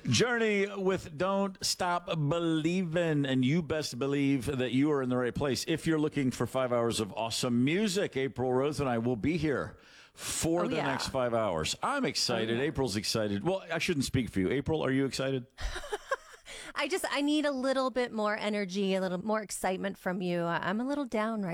Journey with Don't Stop Believin', and you best believe that you are in the right place. If you're looking for 5 hours of awesome music, April Rose and I will be here for the next 5 hours. I'm excited. April's excited. Well, I shouldn't speak for you. April, are you excited? I need a little bit more energy, a little more excitement from you. I'm a little down right